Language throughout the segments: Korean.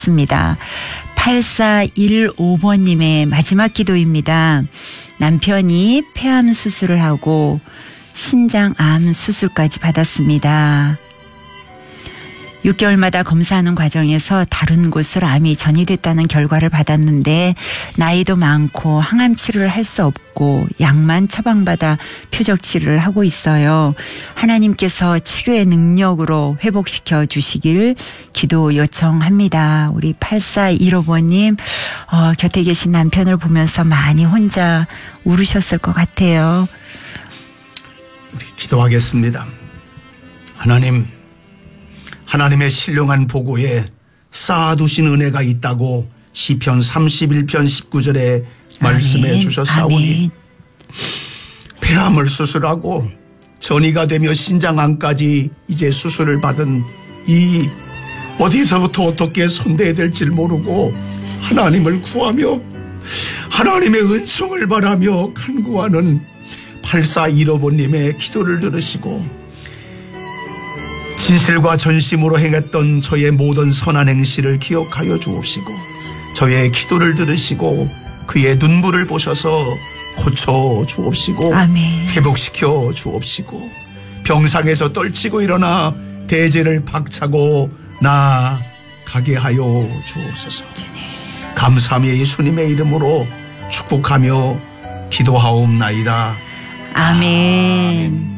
습니다. 8415번님의 마지막 기도입니다. 남편이 폐암 수술을 하고 신장암 수술까지 받았습니다. 6개월마다 검사하는 과정에서 다른 곳으로 암이 전이됐다는 결과를 받았는데 나이도 많고 항암 치료를 할 수 없고 약만 처방받아 표적 치료를 하고 있어요. 하나님께서 치료의 능력으로 회복시켜 주시길 기도 요청합니다. 우리 8415번님 곁에 계신 남편을 보면서 많이 혼자 울으셨을 것 같아요. 우리 기도하겠습니다. 하나님의 신령한 보고에 쌓아두신 은혜가 있다고 시편 31편 19절에 말씀해 주셨사오니 폐암을 수술하고 전이가 되며 신장암까지 이제 수술을 받은 이 어디서부터 어떻게 손대야 될지 모르고 하나님을 구하며 하나님의 은총을 바라며 간구하는 8415번님의 기도를 들으시고 진실과 전심으로 행했던 저의 모든 선한 행실을 기억하여 주옵시고 저의 기도를 들으시고 그의 눈물을 보셔서 고쳐 주옵시고 아멘. 회복시켜 주옵시고 병상에서 떨치고 일어나 대제를 박차고 나아가게 하여 주옵소서. 감사하며 예수님의 이름으로 축복하며 기도하옵나이다. 아멘.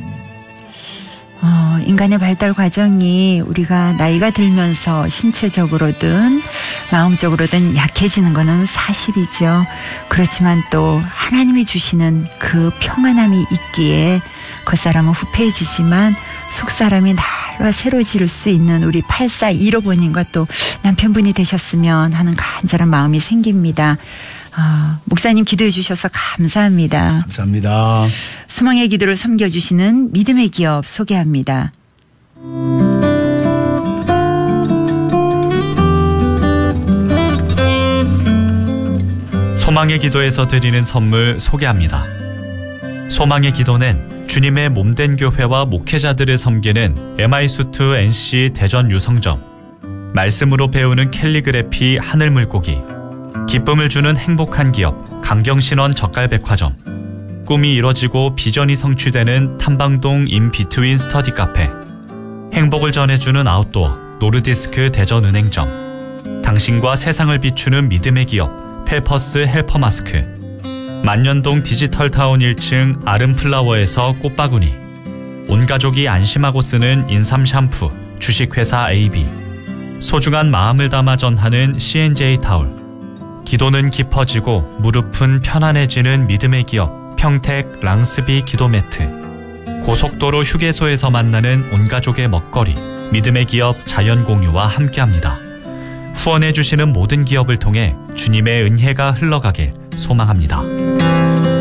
인간의 발달 과정이 우리가 나이가 들면서 신체적으로든 마음적으로든 약해지는 것은 사실이죠. 그렇지만 또 하나님이 주시는 그 평안함이 있기에 겉사람은 후패해지지만 속사람이 날로 새로워질 수 있는 우리 8415번님과 또 남편분이 되셨으면 하는 간절한 마음이 생깁니다. 목사님 기도해 주셔서 감사합니다. 감사합니다. 소망의 기도를 섬겨주시는 믿음의 기업 소개합니다. 소망의 기도에서 드리는 선물 소개합니다. 소망의 기도는 주님의 몸된 교회와 목회자들을 섬기는 MI수트 NC 대전 유성점, 말씀으로 배우는 캘리그래피 하늘물고기, 기쁨을 주는 행복한 기업 강경신원 젓갈백화점, 꿈이 이뤄지고 비전이 성취되는 탐방동 인비트윈 스터디 카페, 행복을 전해주는 아웃도어 노르디스크 대전은행점, 당신과 세상을 비추는 믿음의 기업 펠퍼스 헬퍼마스크, 만년동 디지털타운 1층 아름플라워에서 꽃바구니, 온가족이 안심하고 쓰는 인삼 샴푸 주식회사 AB, 소중한 마음을 담아 전하는 C&J 타올, 기도는 깊어지고 무릎은 편안해지는 믿음의 기업 평택 랑스비 기도 매트, 고속도로 휴게소에서 만나는 온가족의 먹거리 믿음의 기업 자연공유와 함께합니다. 후원해 주시는 모든 기업을 통해 주님의 은혜가 흘러가길 소망합니다.